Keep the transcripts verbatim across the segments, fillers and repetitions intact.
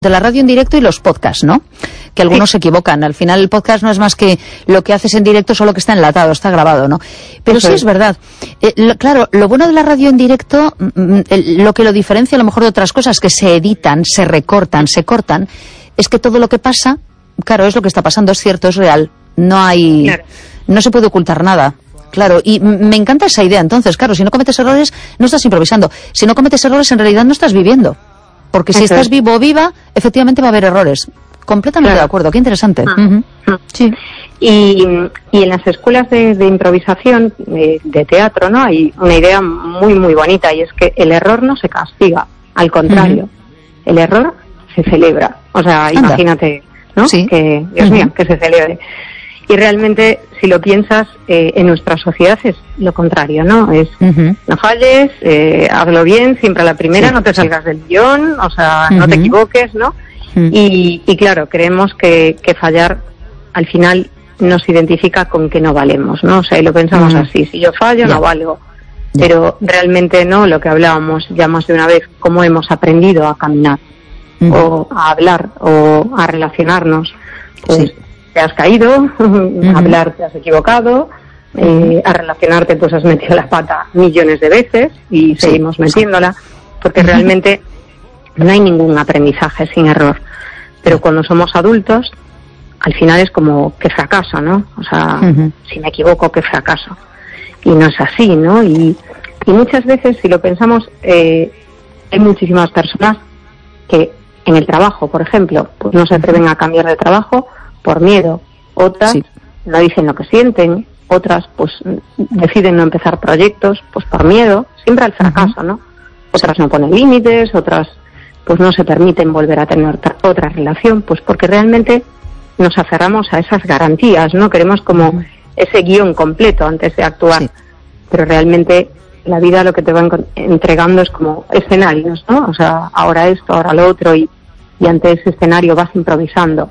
de la radio en directo y los podcasts, ¿no? Que algunos sí. se equivocan. Al final el podcast no es más que lo que haces en directo, solo que está enlatado, está grabado, ¿no? Pero sí, sí es verdad. Eh, lo, claro, lo bueno de la radio en directo, eh, lo que lo diferencia a lo mejor de otras cosas que se editan, se recortan, se cortan, es que todo lo que pasa, claro, es lo que está pasando, es cierto, es real. No hay, claro. no se puede ocultar nada. Claro, y me encanta esa idea. Entonces, claro, si no cometes errores, no estás improvisando. Si no cometes errores, en realidad no estás viviendo. Porque si Eso estás es. vivo o viva, efectivamente va a haber errores. Completamente claro. de acuerdo, qué interesante. Ah. Uh-huh. Ah. Sí. Y, y en las escuelas de, de improvisación, de, de teatro, ¿no? Hay una idea muy, muy bonita, y es que el error no se castiga, al contrario. Uh-huh. El error se celebra. O sea, Anda. imagínate, ¿no? Sí. Que, Dios uh-huh. mío, que se celebre. Y realmente, si lo piensas, eh, en nuestra sociedad es lo contrario, ¿no? Es, uh-huh. no falles, eh, hazlo bien, siempre a la primera, sí, no te salgas sí. del guión, o sea, uh-huh. no te equivoques, ¿no? Uh-huh. Y, y claro, creemos que, que fallar al final nos identifica con que no valemos, ¿no? O sea, y lo pensamos uh-huh. así, si yo fallo, yeah. no valgo. Yeah. Pero realmente no, lo que hablábamos ya más de una vez, cómo hemos aprendido a caminar, uh-huh. o a hablar, o a relacionarnos, pues... Sí. Te has caído, uh-huh. a hablar te has equivocado, uh-huh. eh, a relacionarte pues has metido la pata millones de veces y sí. seguimos metiéndola, porque uh-huh. realmente no hay ningún aprendizaje sin error. Pero cuando somos adultos, al final es como que fracaso, ¿no? O sea, uh-huh. si me equivoco, que fracaso. Y no es así, ¿no? Y, y muchas veces, si lo pensamos, eh, hay muchísimas personas que en el trabajo, por ejemplo, pues no se atreven a cambiar de trabajo por miedo, otras sí. no dicen lo que sienten, otras pues deciden no empezar proyectos pues por miedo, siempre al fracaso, ¿no? Otras no ponen límites, otras pues no se permiten volver a tener otra relación, pues porque realmente nos aferramos a esas garantías, ¿no? Queremos como uh-huh. ese guión completo antes de actuar, sí. pero realmente la vida lo que te va entregando es como escenarios, ¿no? O sea, ahora esto, ahora lo otro, y, y ante ese escenario vas improvisando.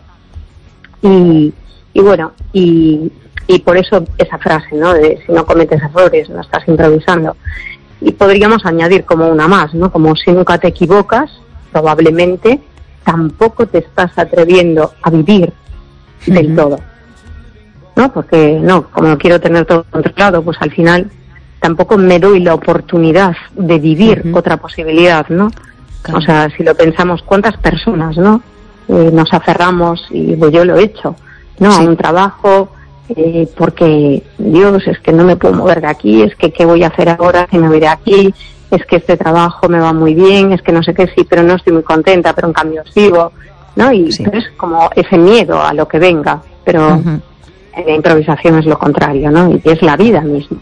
Y, y bueno, y, y por eso esa frase, ¿no? De si no cometes errores, no estás improvisando. Y podríamos añadir como una más, ¿no? Como si nunca te equivocas, probablemente tampoco te estás atreviendo a vivir uh-huh. del todo, ¿no? Porque no, como quiero tener todo controlado, pues al final tampoco me doy la oportunidad de vivir uh-huh. otra posibilidad, ¿no? Claro. O sea, si lo pensamos, ¿cuántas personas, no? Eh, nos aferramos, y pues yo lo he hecho, ¿no? Sí. A un trabajo, eh, porque, Dios, es que no me puedo mover de aquí, es que qué voy a hacer ahora si me voy de aquí, es que este trabajo me va muy bien, es que no sé qué, sí, pero no estoy muy contenta, pero en cambio sigo, ¿no? Y sí. es como ese miedo a lo que venga, pero uh-huh. en la improvisación es lo contrario, ¿no? Y es la vida misma.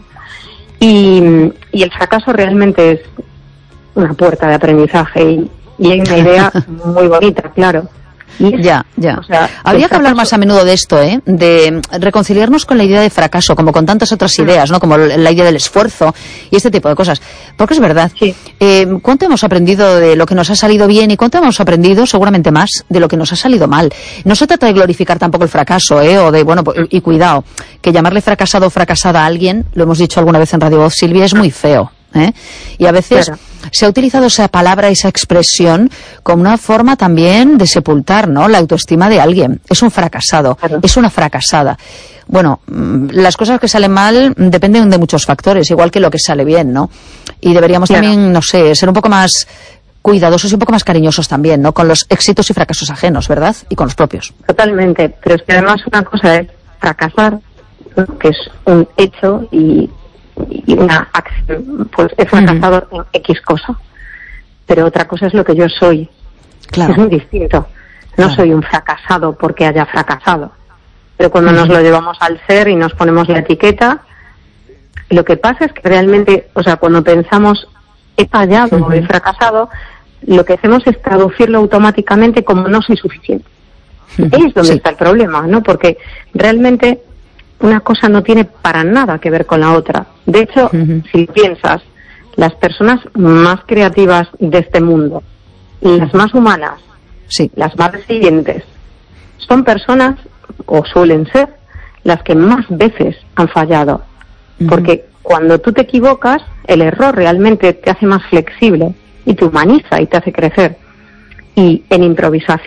Y, y el fracaso realmente es una puerta de aprendizaje, y, y hay una idea muy bonita, claro. Ya, ya. O sea, habría que hablar más a menudo de esto, ¿eh? De reconciliarnos con la idea de fracaso, como con tantas otras ideas, ¿no? Como la idea del esfuerzo y este tipo de cosas. Porque es verdad. Sí. Eh, ¿Cuánto hemos aprendido de lo que nos ha salido bien y cuánto hemos aprendido, seguramente más, de lo que nos ha salido mal? No se trata de glorificar tampoco el fracaso, ¿eh? O de, bueno, y cuidado, que llamarle fracasado o fracasada a alguien, lo hemos dicho alguna vez en Radio Voz, Silvia, es muy feo. ¿Eh? Y a veces claro. se ha utilizado esa palabra, esa expresión, como una forma también de sepultar, ¿no? La autoestima de alguien. Es un fracasado, claro. es una fracasada. Bueno, las cosas que salen mal dependen de muchos factores, igual que lo que sale bien, ¿no? Y deberíamos claro. también, no sé, ser un poco más cuidadosos y un poco más cariñosos también, ¿no? Con los éxitos y fracasos ajenos, ¿verdad? Y con los propios. Totalmente, pero es que además una cosa es fracasar, que es un hecho, y y una acción, pues he fracasado uh-huh. en X cosa, pero otra cosa es lo que yo soy, claro. es muy distinto. No claro. soy un fracasado porque haya fracasado, pero cuando uh-huh. nos lo llevamos al ser y nos ponemos la etiqueta, lo que pasa es que realmente, o sea, cuando pensamos he fallado uh-huh. o he fracasado, lo que hacemos es traducirlo automáticamente como no soy suficiente. Uh-huh. Es donde sí. está el problema, ¿no? Porque realmente una cosa no tiene para nada que ver con la otra. De hecho, uh-huh. si piensas, las personas más creativas de este mundo, las más humanas, sí. las más resilientes, son personas, o suelen ser, las que más veces han fallado. Uh-huh. Porque cuando tú te equivocas, el error realmente te hace más flexible y te humaniza y te hace crecer. Y en improvisación